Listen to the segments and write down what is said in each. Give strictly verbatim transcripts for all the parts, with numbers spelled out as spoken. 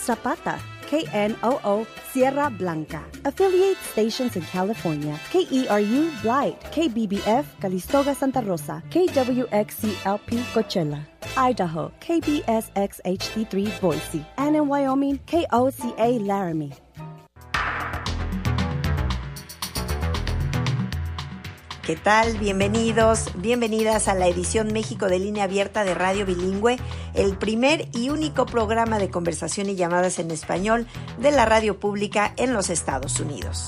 Zapata, K N O O, Sierra Blanca. Affiliate stations in California, K E R U, Blight, K B B F, Calistoga, Santa Rosa, K W X C L P, Coachella. Idaho, K B S X H D three, Boise. And in Wyoming, K O C A, Laramie. ¿Qué tal? Bienvenidos, bienvenidas a la edición México de Línea Abierta de Radio Bilingüe, el primer y único programa de conversación y llamadas en español de la radio pública en los Estados Unidos.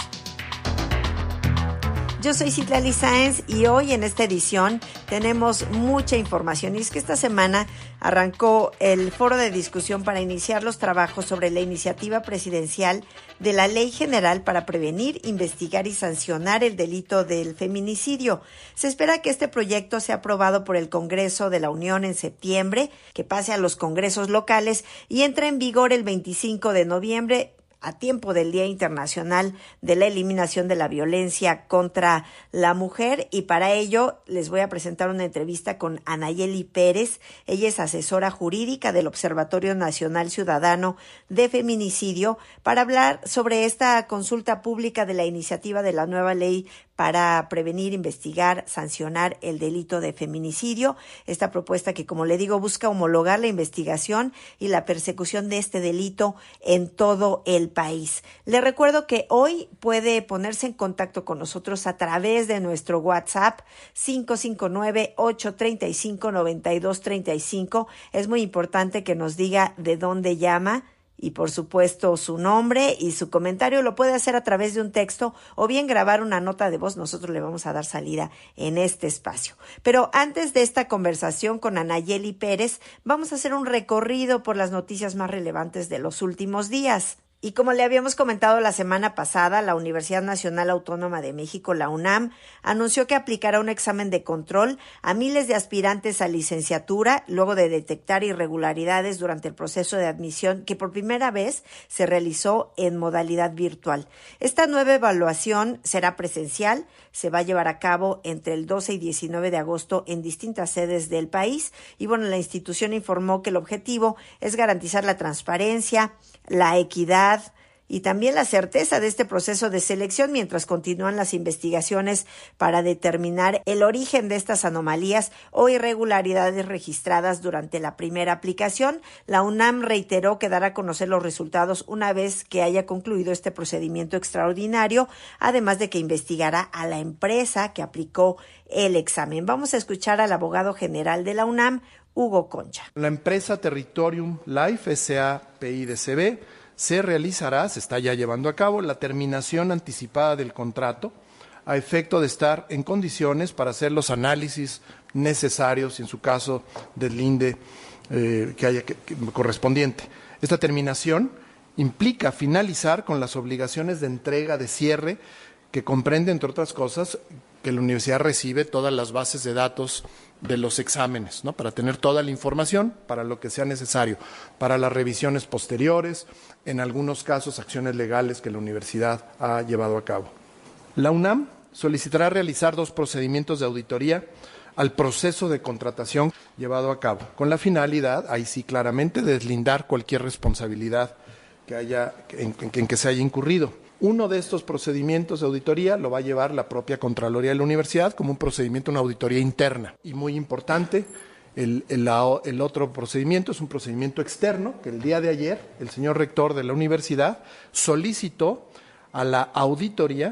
Yo soy Citlali Sáenz y hoy en esta edición tenemos mucha información. Y es que esta semana arrancó el foro de discusión para iniciar los trabajos sobre la iniciativa presidencial de la Ley General para prevenir, investigar y sancionar el delito del feminicidio. Se espera que este proyecto sea aprobado por el Congreso de la Unión en septiembre, que pase a los congresos locales y entre en vigor el veinticinco de noviembre, a tiempo del Día Internacional de la Eliminación de la Violencia contra la Mujer, y para ello les voy a presentar una entrevista con Anayeli Pérez. Ella es asesora jurídica del Observatorio Nacional Ciudadano de Feminicidio para hablar sobre esta consulta pública de la iniciativa de la nueva ley para prevenir, investigar, sancionar el delito de feminicidio. Esta propuesta que, como le digo, busca homologar la investigación y la persecución de este delito en todo el país. Le recuerdo que hoy puede ponerse en contacto con nosotros a través de nuestro WhatsApp cinco cinco nueve, ocho tres cinco, nueve dos tres cinco. Es muy importante que nos diga de dónde llama y, por supuesto, su nombre y su comentario. Lo puede hacer a través de un texto o bien grabar una nota de voz. Nosotros le vamos a dar salida en este espacio. Pero antes de esta conversación con Anayeli Pérez, vamos a hacer un recorrido por las noticias más relevantes de los últimos días. Y como le habíamos comentado la semana pasada, la Universidad Nacional Autónoma de México, la UNAM, anunció que aplicará un examen de control a miles de aspirantes a licenciatura luego de detectar irregularidades durante el proceso de admisión que por primera vez se realizó en modalidad virtual. Esta nueva evaluación será presencial, se va a llevar a cabo entre el doce y diecinueve de agosto en distintas sedes del país. Y bueno, la institución informó que el objetivo es garantizar la transparencia, la equidad y también la certeza de este proceso de selección mientras continúan las investigaciones para determinar el origen de estas anomalías o irregularidades registradas durante la primera aplicación. La UNAM reiteró que dará a conocer los resultados una vez que haya concluido este procedimiento extraordinario, además de que investigará a la empresa que aplicó el examen. Vamos a escuchar al abogado general de la UNAM, Hugo Concha. La empresa Territorium Life S A P I D C B se realizará, se está ya llevando a cabo, la terminación anticipada del contrato a efecto de estar en condiciones para hacer los análisis necesarios, en su caso del linde eh, que haya que, que, correspondiente. Esta terminación implica finalizar con las obligaciones de entrega de cierre que comprende, entre otras cosas, que la universidad recibe todas las bases de datos de los exámenes, ¿no? Para tener toda la información para lo que sea necesario, para las revisiones posteriores, en algunos casos acciones legales que la universidad ha llevado a cabo. La UNAM solicitará realizar dos procedimientos de auditoría al proceso de contratación llevado a cabo, con la finalidad, ahí sí claramente, de deslindar cualquier responsabilidad que haya, en, en, en que se haya incurrido. Uno de estos procedimientos de auditoría lo va a llevar la propia Contraloría de la Universidad como un procedimiento, una auditoría interna. Y muy importante, el, el, el otro procedimiento es un procedimiento externo, que el día de ayer el señor rector de la universidad solicitó a la auditoría,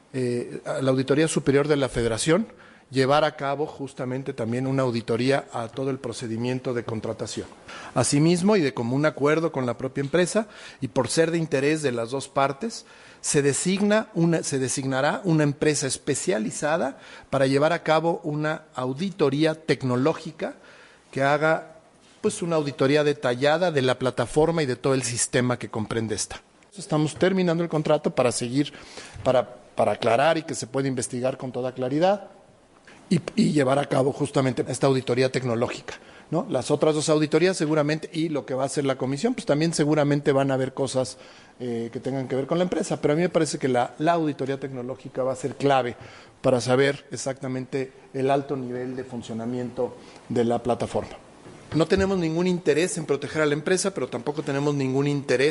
eh, a la Auditoría Superior de la Federación, llevar a cabo justamente también una auditoría a todo el procedimiento de contratación. Asimismo, y de común acuerdo con la propia empresa, y por ser de interés de las dos partes, se designa una, se designará una empresa especializada para llevar a cabo una auditoría tecnológica que haga pues una auditoría detallada de la plataforma y de todo el sistema que comprende esta. Estamos terminando el contrato para seguir, para, para aclarar y que se pueda investigar con toda claridad y, y llevar a cabo justamente esta auditoría tecnológica, ¿no? Las otras dos auditorías seguramente, y lo que va a hacer la comisión, pues también seguramente van a haber cosas eh, que tengan que ver con la empresa, pero a mí me parece que la, la auditoría tecnológica va a ser clave para saber exactamente el alto nivel de funcionamiento de la plataforma. No tenemos ningún interés en proteger a la empresa, pero tampoco tenemos ningún interés